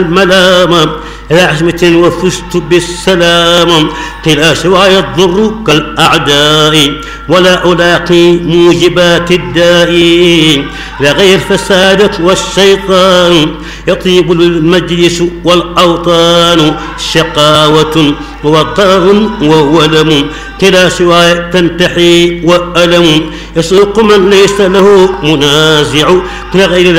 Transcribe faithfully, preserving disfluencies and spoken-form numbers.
الملام إلى عزمة وفزت بالسلام قلا سواي الضر كالأعداء ولا ألاقي موجبات الداء لغير فسادك والشيطان يطيب المجلس والأوطان شقاوة وضرر وولم كلا سواي تنتحي وألم يسوق من ليس له منازع كغير